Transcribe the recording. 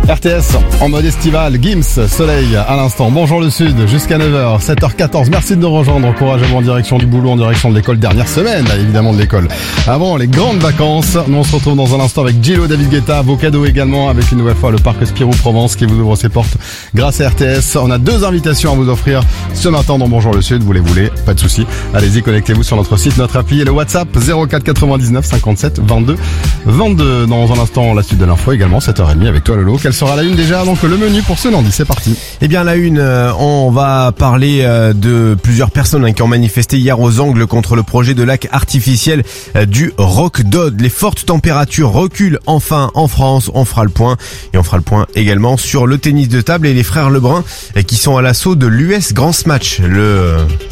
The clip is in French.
RTS en mode estival, Gims, soleil à l'instant. Bonjour le Sud, jusqu'à 9h, 7h14. Merci de nous rejoindre. Courage à vous en direction du boulot, en direction de l'école. Dernière semaine, évidemment, de l'école. Avant les grandes vacances, nous on se retrouve dans un instant avec Gillo, David Guetta, vos cadeaux également, avec une nouvelle fois le parc Spirou Provence qui vous ouvre ses portes grâce à RTS. On a 2 invitations à vous offrir ce matin dans Bonjour le Sud. Vous les voulez, pas de souci. Allez-y, connectez-vous sur notre site, notre appli et le WhatsApp 04 99 57 22 22. Dans un instant, la suite de l'info également, 7h30 avec toi Lolo. Quelle sera la une déjà? Donc le menu pour ce lundi, c'est parti. Eh bien la une, on va parler de plusieurs personnes qui ont manifesté hier aux Angles contre le projet de lac artificiel du Roc d'Aude. Les fortes températures reculent enfin en France, on fera le point. Et on fera le point également sur le tennis de table et les frères Lebrun qui sont à l'assaut de l'US Grand Smash.